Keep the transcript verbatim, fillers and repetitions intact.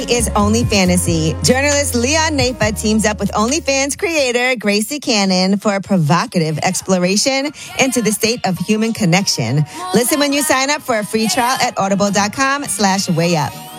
Is Only Fantasy. Journalist Leon Nafa teams up with OnlyFans creator Gracie Cannon for a provocative exploration into the state of human connection. Listen when you sign up for a free trial at audible.com slash way up.